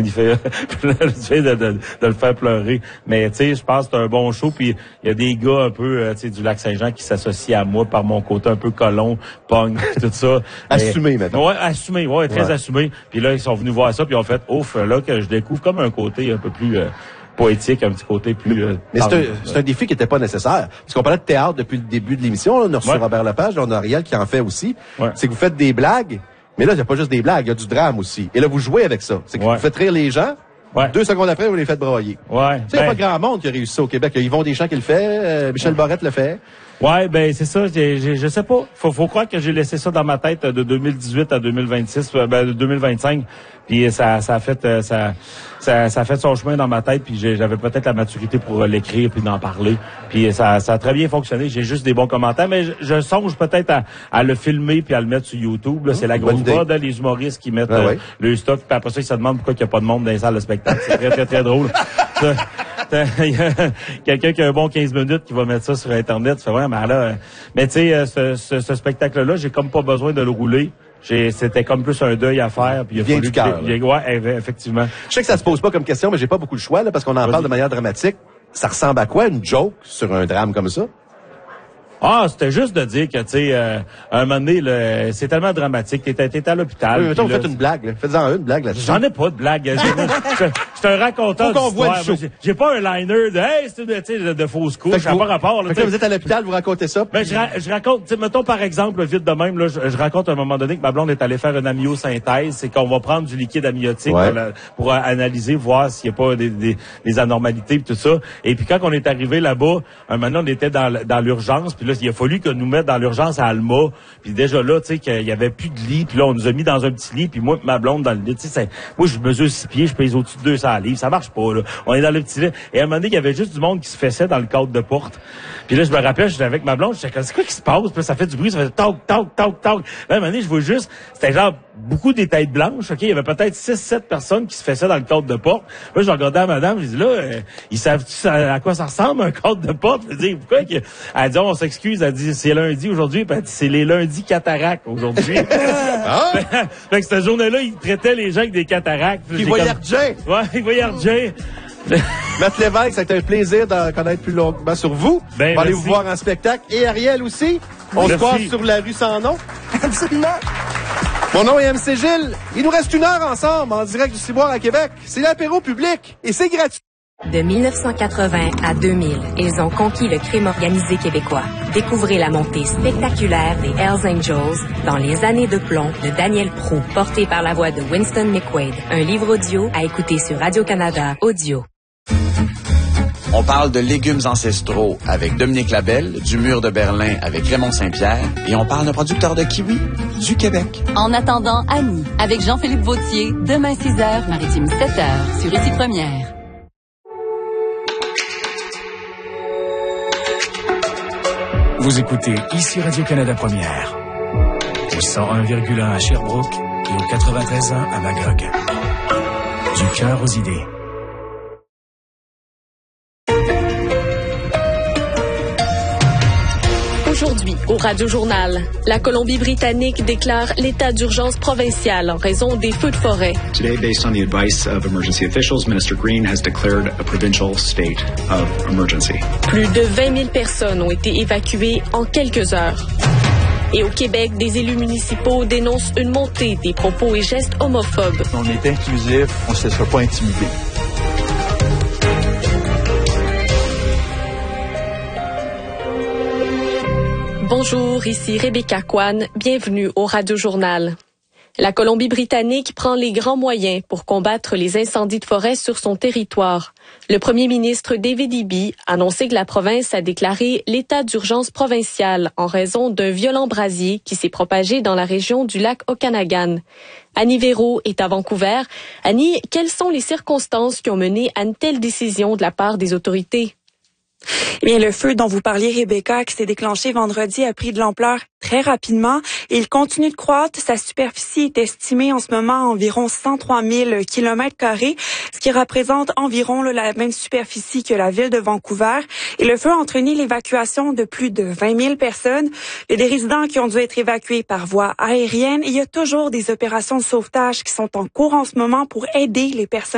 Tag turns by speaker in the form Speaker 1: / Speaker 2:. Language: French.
Speaker 1: de le faire pleurer. Mais tu sais, je pense que c'est un bon show. Puis il y a des gars un peu du Lac-Saint-Jean qui s'associent à moi par mon côté un peu colon, pong, tout ça.
Speaker 2: Assumé maintenant.
Speaker 1: Ouais, assumé, très assumé. Puis là, ils sont venus voir ça, puis ils ont fait ouf, là que je découvre comme un côté un peu plus poétique, un petit côté plus...
Speaker 2: Mais c'est un défi qui n'était pas nécessaire. Parce qu'on parlait de théâtre depuis le début de l'émission. On a reçu Robert Lepage, on a Ariel qui en fait aussi. Ouais. C'est que vous faites des blagues, mais là, il n'y a pas juste des blagues, il y a du drame aussi. Et là, vous jouez avec ça. C'est que vous faites rire les gens. 2 secondes après, vous les faites broyer.
Speaker 1: Ouais.
Speaker 2: Tu sais, il n'y a pas grand monde qui a réussi ça au Québec. Il y a Yvon Deschamps qui le fait, Michel Barrette le fait.
Speaker 1: Ouais, ben c'est ça. Je sais pas. Faut croire que j'ai laissé ça dans ma tête de 2018 à 2026, de 2025. Puis ça a fait son chemin dans ma tête. Puis j'avais peut-être la maturité pour l'écrire puis d'en parler. Puis ça a très bien fonctionné. J'ai juste des bons commentaires, mais je songe peut-être à le filmer puis à le mettre sur YouTube. Là, c'est la grosse mode, les humoristes qui mettent le stock. Puis après ça, ils se demandent pourquoi il n'y a pas de monde dans les salles de spectacle. C'est très très très drôle. Il y a quelqu'un qui a un bon 15 minutes qui va mettre ça sur Internet. Tu fais vraiment là. Mais tu sais, ce spectacle-là, j'ai comme pas besoin de le rouler. C'était comme plus un deuil à faire. Puis il
Speaker 2: vient du cœur.
Speaker 1: Ouais, effectivement.
Speaker 2: Je sais que ça se pose pas comme question, mais j'ai pas beaucoup de choix là, parce qu'on en parle de manière dramatique. Ça ressemble à quoi une joke sur un drame comme ça?
Speaker 1: Ah, c'était juste de dire que, tu sais, un moment donné, c'est tellement dramatique. T'es à l'hôpital.
Speaker 2: Oui, mettons, vous faites une blague, là. Faites-en une blague là-dessus.
Speaker 1: J'en ai pas de blague. Je un raconteur d'histoire. J'ai pas un liner de, hey, c'est de fausses couches. Ça n'a pas rapport, là.
Speaker 2: Vous êtes à l'hôpital, vous racontez ça.
Speaker 1: Ben, je raconte, tu sais, mettons, par exemple, vite de même, là, je raconte à un moment donné que ma blonde est allée faire une amyosynthèse. C'est qu'on va prendre du liquide amniotique pour analyser, voir s'il n'y a pas des anormalités et tout ça. Et puis, quand on est arrivé là-bas, un moment, on était dans l'urgence. Puis là, il a fallu que nous mettre dans l'urgence à Alma. Puis déjà là, tu sais, qu'il y avait plus de lit. Puis là, on nous a mis dans un petit lit. Puis moi, ma blonde dans le lit. Tu sais, moi, je mesure 6 pieds, je pèse au-dessus de 200 livres. Ça marche pas, là. On est dans le petit lit. Et à un moment donné, il y avait juste du monde qui se fessait dans le cadre de porte. Puis là, je me rappelle, j'étais avec ma blonde. J'étais comme, c'est quoi qui se passe? Puis là, ça fait du bruit. Ça fait toc, toc, toc, toc. Là, à un moment donné, je vois juste, c'était genre beaucoup des têtes blanches. OK? Il y avait peut-être 6-7 personnes qui se fessaient dans le cadre de porte. Là, je regardais à madame. Je dis, là, ils savent-tu à quoi ça ressemble, un cadre de porte? Je dis, pourquoi? Elle dit, on s'excuse. Elle dit, c'est lundi aujourd'hui. Puis elle dit, c'est les lundis cataractes aujourd'hui. Fait que cette journée-là, ils traitaient les gens avec des cataractes.
Speaker 2: Ils voyaient Jay.
Speaker 1: Ouais, ils voyaient Jay.
Speaker 2: Matt Lévesque, ça a été un plaisir de connaître plus longuement sur vous.
Speaker 1: Ben,
Speaker 2: on va aller vous voir en spectacle. Et Ariel aussi. On se croise sur la rue sans nom.
Speaker 3: Absolument.
Speaker 2: Mon nom est MC Gilles. Il nous reste 1 heure ensemble en direct du Ciboire à Québec. C'est l'apéro public et c'est gratuit.
Speaker 4: De 1980 à 2000, ils ont conquis le crime organisé québécois. Découvrez la montée spectaculaire des Hells Angels dans Les années de plomb de Daniel Proulx, porté par la voix de Winston McQuaid. Un livre audio à écouter sur Radio-Canada Audio.
Speaker 5: On parle de légumes ancestraux avec Dominique Labelle, du Mur de Berlin avec Raymond Saint-Pierre, et on parle d'un producteur de kiwi du Québec.
Speaker 6: En attendant, Annie, avec Jean-Philippe Vautier, demain 6h, maritime 7h, sur Ici Première.
Speaker 7: Vous écoutez Ici Radio-Canada Première, au 101,1 à Sherbrooke et au 93.1 à Magog. Du cœur aux idées.
Speaker 8: Aujourd'hui, au Radio-Journal, la Colombie-Britannique déclare l'état d'urgence provincial en raison des feux de forêt.
Speaker 9: Today, based on the advice of emergency officials, Minister Green has declared a provincial state of emergency.
Speaker 8: Plus de 20 000 personnes ont été évacuées en quelques heures. Et au Québec, des élus municipaux dénoncent une montée des propos et gestes homophobes.
Speaker 10: On est inclusif, on ne se laissera pas intimider.
Speaker 8: Bonjour, ici Rebecca Kwan. Bienvenue au Radio-Journal. La Colombie-Britannique prend les grands moyens pour combattre les incendies de forêt sur son territoire. Le premier ministre David Eby a annoncé que la province a déclaré l'état d'urgence provincial en raison d'un violent brasier qui s'est propagé dans la région du lac Okanagan. Annie Véro est à Vancouver. Annie, quelles sont les circonstances qui ont mené à une telle décision de la part des autorités?
Speaker 11: Eh bien, le feu dont vous parliez, Rebecca, qui s'est déclenché vendredi, a pris de l'ampleur très rapidement et il continue de croître. Sa superficie est estimée en ce moment à environ 103 000 km², ce qui représente environ la même superficie que la ville de Vancouver. Et le feu a entraîné l'évacuation de plus de 20 000 personnes. Il y a des résidents qui ont dû être évacués par voie aérienne et il y a toujours des opérations de sauvetage qui sont en cours en ce moment pour aider les personnes